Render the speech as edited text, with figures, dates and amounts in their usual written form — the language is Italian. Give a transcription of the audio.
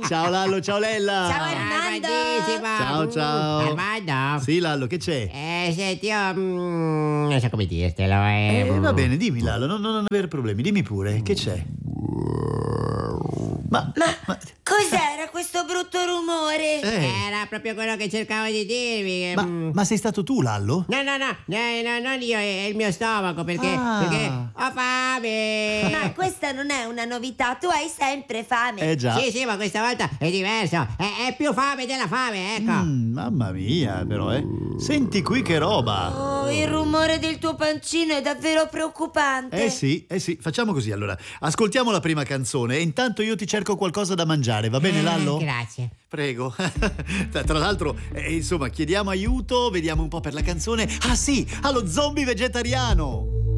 Ciao Lallo, ciao Lella. Ciao Armando. Ciao. Armando. Sì, Lallo, che c'è? Senti, io non so come dirtelo. Va bene, dimmi Lallo, non avere problemi, dimmi pure, che c'è? Ma Cos'era questo brutto rumore? Era proprio quello che cercavo di dirvi. ma sei stato tu, Lallo? No, non io, è il mio stomaco, perché ho fame. Ma questa non è una novità, tu hai sempre fame. Già. Sì, ma questa volta è diverso. È più fame della fame, ecco. Mamma mia, però, Senti qui che roba. Oh, il rumore del tuo pancino è davvero preoccupante. Sì, facciamo così allora. Ascoltiamo la prima canzone e intanto io ti cerco qualcosa da mangiare, va bene Lallo? Grazie. Prego. Tra l'altro, insomma, chiediamo aiuto, vediamo un po' per la canzone. Ah sì, allo zombie vegetariano.